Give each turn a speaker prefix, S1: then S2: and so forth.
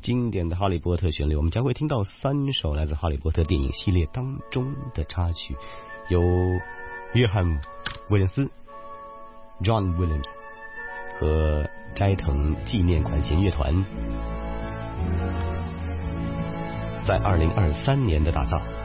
S1: 经典的哈利波特旋律，我们将会听到3首来自哈利波特电影系列当中的插曲，由约翰·威廉斯 John Williams 和斋藤纪念款弦乐团在2023年的打造。